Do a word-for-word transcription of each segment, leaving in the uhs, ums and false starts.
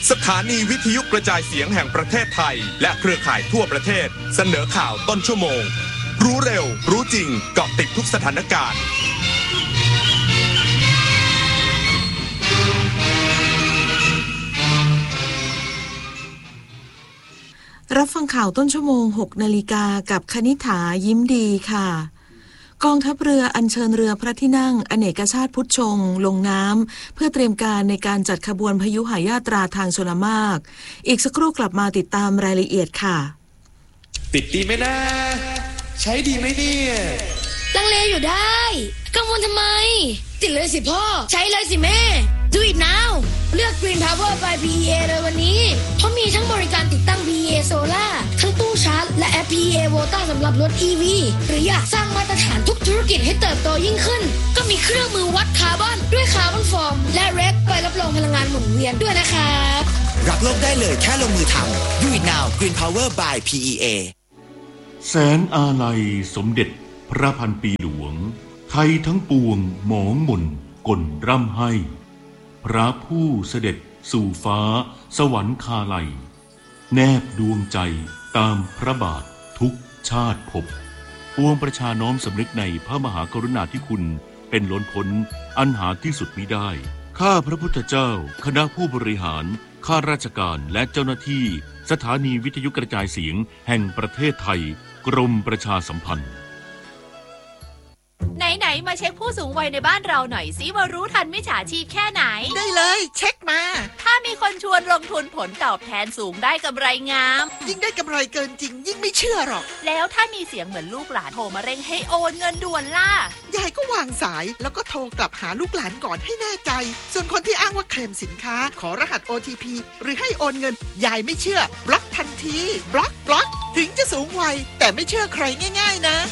สถานีวิทยุกระจายเสียงแห่งประเทศไทยและเครือข่ายทั่วประเทศเสนอข่าวต้นชั่วโมงรู้เร็วรู้จริงเกาะติดทุกสถานการณ์รับฟังข่าวต้นชั่วโมง หกนาฬิกากับคณิษฐายิ้มดีค่ะกองทัพเรืออัญเชิญเรือพระที่นั่งอเนกชาติพุทธชงลงน้ำเพื่อเตรียมการในการจัดขบวนพยุหยาตราทางชลมารอีกสักครู่กลับมาติดตามรายละเอียดค่ะติดดีไหมนะใช้ดีไหมเนี่ยลังเลอยู่ได้กังวลทำไมติดเลยสิพ่อใช้เลยสิแม่ Do it now เลือก Green Power by พี อี เอ เลยวันนี้เพราะมีทั้งบริการติดตั้ง พี อี เอ Solar ทั้งตู้ชาร์จและแอป พี อี เอ Volta สำหรับรถ อี วี หรืออยากสร้างมาตรฐานทุกธุรกิจให้เติบโตยิ่งขึ้นก็มีเครื่องมือวัดคาร์บอนด้วยคาร์บอนฟอร์มและเรคใบรับรองพลังงานหมุนเวียนด้วยนะครับรักโลกได้เลยแค่ลงมือทำ Do it now Green Power by พี อี เอแสนอาลัยสมเด็จพระพันปีหลวงไทยทั้งปวงหมองหม่นก่นร่ำให้พระผู้เสด็จสู่ฟ้าสวรรคาลัยแนบดวงใจตามพระบาททุกชาติภพปวงประชาน้อมสำนึกในพระมหากรุณาธิคุณเป็นล้นพ้นอันหาที่สุดมิได้ข้าพระพุทธเจ้าคณะผู้บริหารข้าราชการและเจ้าหน้าที่สถานีวิทยุกระจายเสียงแห่งประเทศไทยกรมประชาสัมพันธ์ไหนๆมาเช็คผู้สูงวัยในบ้านเราหน่อยสิว่ารู้ทันมิจฉาชีพแค่ไหนได้เลยเช็คมาถ้ามีคนชวนลงทุนผลตอบแทนสูงได้กำไรงามยิ่งได้กำไรเกินจริงยิ่งไม่เชื่อหรอกแล้วถ้ามีเสียงเหมือนลูกหลานโทรมาเร่งให้โอนเงินด่วนล่ะยายก็วางสายแล้วก็โทรกลับหาลูกหลานก่อนให้แน่ใจส่วนคนที่อ้างว่าเคลมสินค้าขอรหัส โอ ที พี หรือให้โอนเงินยายไม่เชื่อบล็อกทันทีบล็อกบล็อกถึงจะสูงวัยแต่ไม่เชื่อใครง่ายๆนะ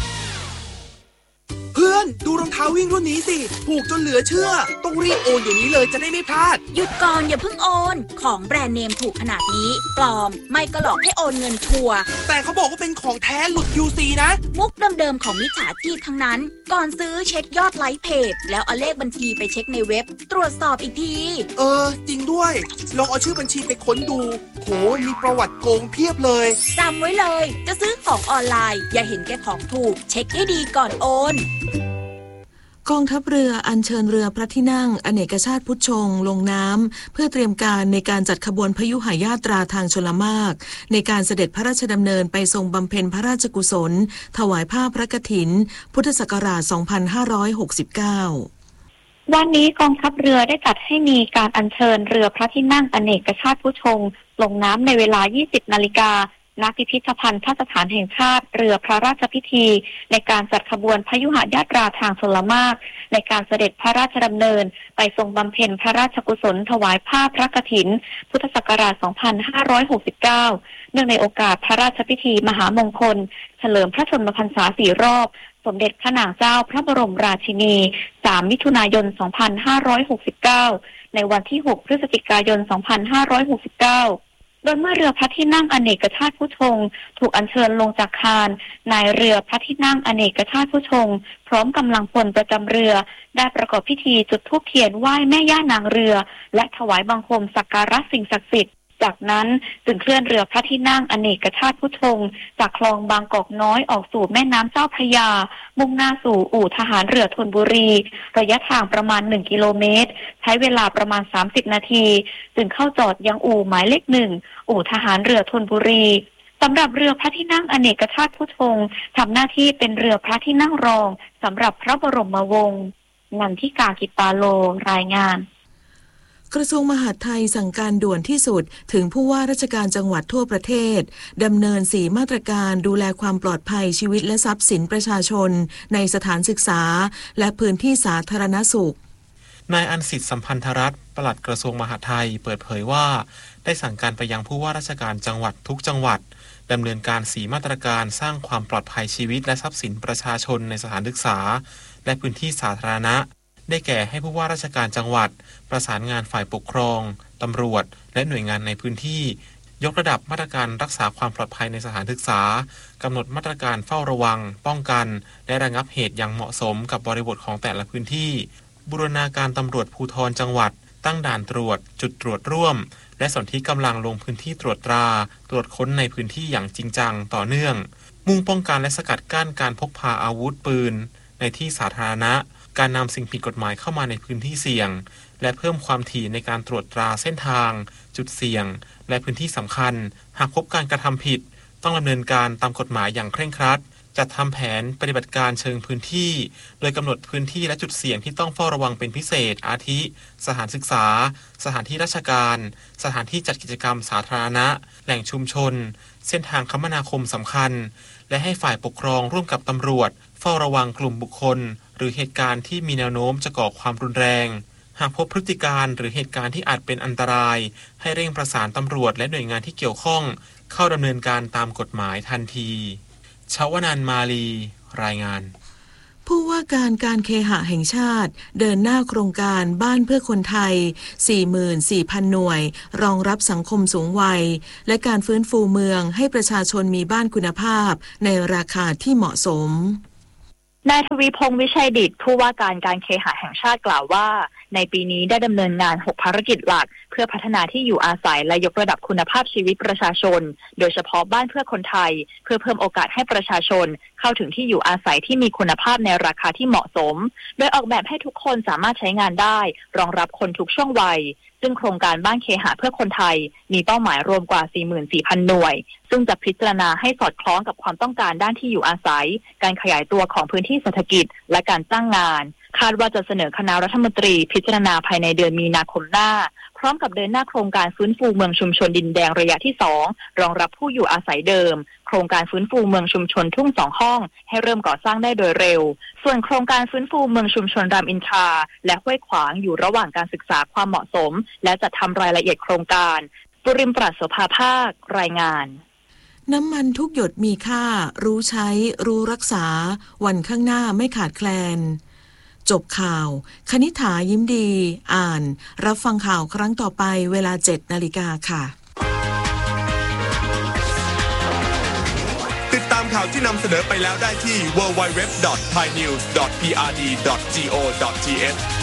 เพื่อนดูรองเท้าวิ่งรุ่นนี้สิถูกจนเหลือเชื่อต้องรีบโอนอย่างนี้เลยจะได้ไม่พลาดหยุดก่อนอย่าเพิ่งโอนของแบรนด์เนมถูกขนาดนี้ปลอมไม่ก็หลอกให้โอนเงินชัวร์แต่เขาบอกว่าเป็นของแท้หลุด ยู ซี นะมุกเดิมๆของมิจฉาชีพทั้งนั้นก่อนซื้อเช็คยอดไลค์เพจแล้วเอาเลขบัญชีไปเช็คในเว็บตรวจสอบอีกทีเออจริงด้วยลองเอาชื่อบัญชีไปค้นดูโหมีประวัติโกงเพียบเลยจำไว้เลยจะซื้อของออนไลน์อย่าเห็นแก่ของถูกเช็คให้ดีก่อนโอนกองทัพเรืออัญเชิญเรือพระที่นั่งอเนกชาติพุทธชงลงน้ำเพื่อเตรียมการในการจัดขบวนพยุหยาตราทางชลมารในการเสด็จพระราชดำเนินไปทรงบำเพ็ญพระราชกุศลถวายผ้าพระกฐินพุทธศักราชสองพันห้าร้อยหกสิบเก้าวันนี้กองทัพเรือได้จัดให้มีการอัญเชิญเรือพระที่นั่งอเนกชาติพุทธชงลงน้ำในเวลา ยี่สิบนาฬิกาณพิพิธภัณฑ์สถานแห่งชาติเรือพระราชพิธีในการจัดขบวนพยุหยาตราทางชลมารในการเสด็จพระราชดำเนินไปทรงบำเพ็ญพระราชกุศลถวายผ้าพระกฐินพุทธศักราชสองพันห้าร้อยหกสิบเก้าเนื่องในโอกาสพระราชพิธีมหามงคลเฉลิมพระชนมพรรษาสี่รอบสมเด็จพระนางเจ้าพระบรมราชินีสามมิถุนายนสองพันห้าร้อยหกสิบเก้าในวันที่หกพฤศจิกายนสองพันห้าร้อยหกสิบเก้าโดยเมื่อเรือพระที่นั่งอเนกชาติพุทธชงถูกอัญเชิญลงจากคานนายเรือพระที่นั่งอเนกชาติพุทธชงพร้อมกำลังพลประจำเรือได้ประกอบพิธีจุดธูปเทียนไหว้แม่ย่านางเรือและถวายบังคมสักการะสิ่งศักดิ์สิทธิ์จากนั้นจึงเคลื่อนเรือพระที่นั่งอเนกชาติพุทธชงจากคลองบางกอกน้อยออกสู่แม่น้ำเจ้าพระยามุ่งหน้าสู่อู่ทหารเรือธนบุรีระยะทางประมาณหนึ่งกิโลเมตรใช้เวลาประมาณสามสิบนาทีจึงเข้าจอดยังอู่หมายเลขหนึ่งอู่ทหารเรือธนบุรีสำหรับเรือพระที่นั่งอเนกชาติพุทธชงทำหน้าที่เป็นเรือพระที่นั่งรองสำหรับพระบรมวงศ์นันทิกากิปาโลรายงานกระทรวงมหาดไทยสั่งการด่วนที่สุดถึงผู้ว่าราชการจังหวัดทั่วประเทศดำเนินสี่มาตรการดูแลความปลอดภัยชีวิตและทรัพย์สินประชาชนในสถานศึกษาและพื้นที่สาธารณสุขนายอันสิทธิ์สัมพันธรัตน์ปลัดกระทรวงมหาดไทยเปิดเผยว่าได้สั่งการไปยังผู้ว่าราชการจังหวัดทุกจังหวัดดำเนินการสี่มาตรการสร้างความปลอดภัยชีวิตและทรัพย์สินประชาชนในสถานศึกษาและพื้นที่สาธารณะได้แก่ให้ผู้ว่าราชการจังหวัดประสานงานฝ่ายปกครองตำรวจและหน่วยงานในพื้นที่ยกระดับมาตรการรักษาความปลอดภัยในสถานศึกษากำหนดมาตรการเฝ้าระวังป้องกันและระงับเหตุอย่างเหมาะสมกับบริบทของแต่ละพื้นที่บูรณาการตำรวจภูธรจังหวัดตั้งด่านตรวจจุดตรวจร่วมและและส่วนที่กำลังลงพื้นที่ตรวจตราตรวจค้นในพื้นที่อย่างจริงจังต่อเนื่องมุ่งป้องกันและสกัดกั้นการพกพาอาวุธปืนในที่สาธารณะการนำสิ่งผิดกฎหมายเข้ามาในพื้นที่เสี่ยงและเพิ่มความถี่ในการตรวจตราเส้นทางจุดเสี่ยงและพื้นที่สำคัญหากพบการกระทำผิดต้องดำเนินการตามกฎหมายอย่างเคร่งครัดจัดทำแผนปฏิบัติการเชิงพื้นที่โดยกำหนดพื้นที่และจุดเสี่ยงที่ต้องเฝ้าระวังเป็นพิเศษอาทิ สถานศึกษาสถานที่ราชการสถานที่จัดกิจกรรมสาธารณะแหล่งชุมชนเส้นทางคมนาคมสำคัญและให้ฝ่ายปกครองร่วมกับตำรวจเฝ้าระวังกลุ่มบุคคลหรือเหตุการณ์ที่มีแนวโน้มจะก่อความรุนแรงหากพบพฤติการหรือเหตุการณ์ที่อาจเป็นอันตรายให้เร่งประสานตำรวจและหน่วยงานที่เกี่ยวข้องเข้าดำเนินการตามกฎหมายทันทีชวนันท์มาลีรายงานผู้ว่าการการเคหะแห่งชาติเดินหน้าโครงการบ้านเพื่อคนไทย สี่หมื่นสี่พัน หน่วยรองรับสังคมสูงวัยและการฟื้นฟูเมืองให้ประชาชนมีบ้านคุณภาพในราคาที่เหมาะสมนายทวีพงษ์วิชัยดิษฐ์ผู้ว่าการการเคหะแห่งชาติกล่าวว่าในปีนี้ได้ดำเนินงานหกภารกิจหลักเพื่อพัฒนาที่อยู่อาศัยและยกระดับคุณภาพชีวิตประชาชนโดยเฉพาะบ้านเพื่อคนไทยเพื่อเพิ่มโอกาสให้ประชาชนเข้าถึงที่อยู่อาศัยที่มีคุณภาพในราคาที่เหมาะสมโดยออกแบบให้ทุกคนสามารถใช้งานได้รองรับคนทุกช่วงวัยซึ่งโครงการบ้านเคหะเพื่อคนไทยมีเป้าหมายรวมกว่า สี่หมื่นสี่พัน หน่วยซึ่งจะพิจารณาให้สอดคล้องกับความต้องการด้านที่อยู่อาศัยการขยายตัวของพื้นที่เศรษฐกิจและการจ้างงานคาดว่าจะเสนอคณะรัฐมนตรีพิจารณาภายในเดือนมีนาคมหน้าพร้อมกับเดินหน้าโครงการฟื้นฟูเมืองชุมชนดินแดงระยะที่สองรองรับผู้อยู่อาศัยเดิมโครงการฟื้นฟูเมืองชุมชนทุ่งสองห้องให้เริ่มก่อสร้างได้โดยเร็วส่วนโครงการฟื้นฟูเมืองชุมชนรามอินทราและห้วยขวางอยู่ระหว่างการศึกษาความเหมาะสมและจัดทำรายละเอียดโครงการปุริมปราศโสภาภาครายงานน้ำมันทุกหยดมีค่ารู้ใช้รู้รักษาวันข้างหน้าไม่ขาดแคลนจบข่าวคณิษฐายิ้มดีอ่านรับฟังข่าวครั้งต่อไปเวลา เจ็ดนาฬิกาค่ะติดตามข่าวที่นำเสนอไปแล้วได้ที่ ดับเบิลยู ดับเบิลยู ดับเบิลยู ดอท ไทยนิวส์ ดอท พี อาร์ ดี ดอท จี โอ ดอท ที เอช